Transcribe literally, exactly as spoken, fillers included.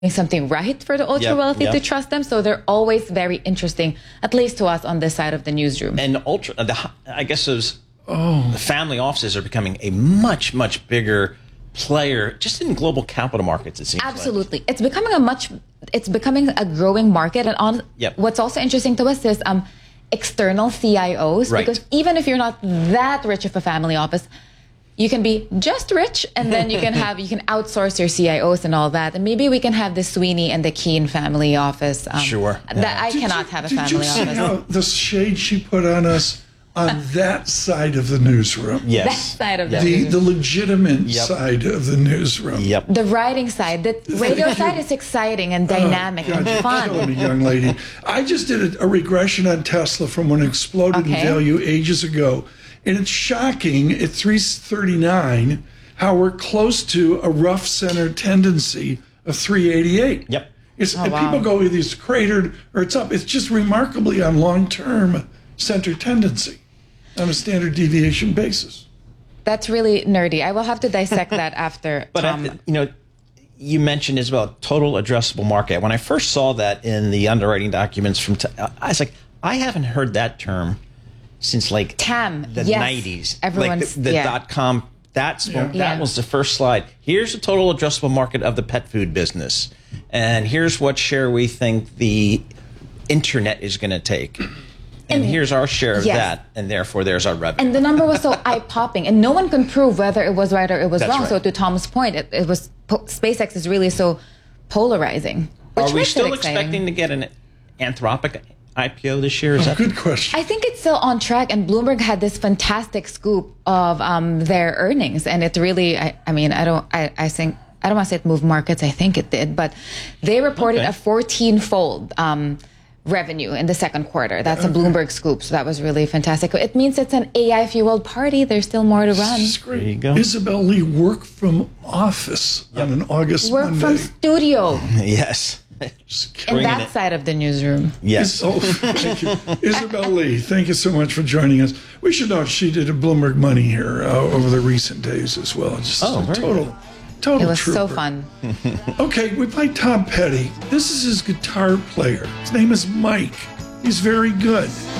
something right for the ultra wealthy yep, to yep. trust them. So they're always very interesting, at least to us on this side of the newsroom. And ultra, the, I guess those oh. the family offices are becoming a much, much bigger player just in global capital markets, it seems Absolutely. like. It's becoming a much, it's becoming a growing market. And on yep. what's also interesting to us is um, external C I Os. Right. Because even if you're not that rich of a family office, you can be just rich, and then you can have you can outsource your C I Os and all that, and maybe we can have the Sweeney and the Keene family office. Um, sure, that yeah. I did cannot you, have a did family you see office. How the shade she put on us on that side of the newsroom? Yes, that side of yep. the the newsroom. the legitimate Yep. side of the newsroom. Yep. The writing side, the radio side is exciting and dynamic God, and you're killing me, fun. young lady. I just did a, a regression on Tesla from when it exploded Okay. in value ages ago, and it's shocking at three thirty-nine how we're close to a rough center tendency of three eighty-eight. Yep. It's, Oh, and wow. people go either it's cratered or it's up. It's just remarkably on long-term center tendency on a standard deviation basis. That's really nerdy. I will have to dissect that after. But Tom. I, you know, you mentioned as well total addressable market. When I first saw that in the underwriting documents from, t- I was like, I haven't heard that term since like T A M, the yes. nineties. Everyone's- like the, the yeah. dot com. That's Yeah. that Yeah. was the first slide. Here's the total addressable market of the pet food business, and here's what share we think the internet is going to take. And, And- here's our share of yes. that, and therefore there's our revenue. And the number was so eye-popping, and no one can prove whether it was right or it was That's wrong. right. So to Tom's point, it, it was po- SpaceX is really so polarizing. Which Are we makes it still exciting. expecting to get an Anthropic I P O this year? Is that Good question. I think it's still on track, and Bloomberg had this fantastic scoop of um, their earnings, and it really, I, I mean, I don't, I, I think, I don't want to say it moved markets. I think it did, but they reported Okay. a fourteen-fold um, revenue in the second quarter. That's a Bloomberg scoop, so that was really fantastic. It means it's an A I-fueled party. There's still more to run. This is great. There you go. Isabel Lee worked from office on an August Work Monday. from studio yes. Just in Bringing that it. side of the newsroom. Yes. Oh, thank you. Isabel Lee, thank you so much for joining us. We should know she did a Bloomberg Money here uh, over the recent days as well. Just Oh, a very total, total It was so trooper. fun. Okay, we played Tom Petty. This is his guitar player. His name is Mike. He's very good.